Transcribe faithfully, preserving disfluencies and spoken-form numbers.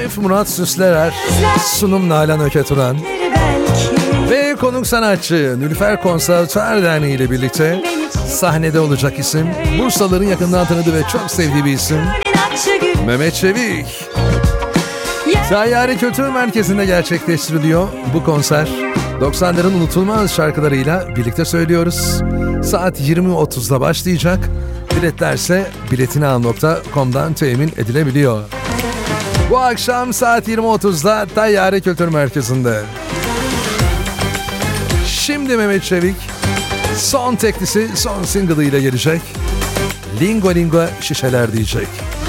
Şef Murat Süslerer, sunum Nalan Öketuran ve konuk sanatçı Nülüfer Konservatuar Derneği ile birlikte sahnede olacak isim, Bursalıların yakından tanıdığı ve çok sevdiği bir isim, Mehmet Çevik. Tayyare Kültür Merkezi'nde gerçekleştiriliyor bu konser. doksanların unutulmaz şarkılarıyla birlikte söylüyoruz. Saat yirmi otuzda başlayacak. Biletlerse biletinal nokta com'dan temin edilebiliyor. Bu akşam saat yirmi otuzda Tayyare Kültür Merkezi'nde. Şimdi Mehmet Çevik son teklisi, son single ile gelecek. Lingo lingo şişeler diyecek.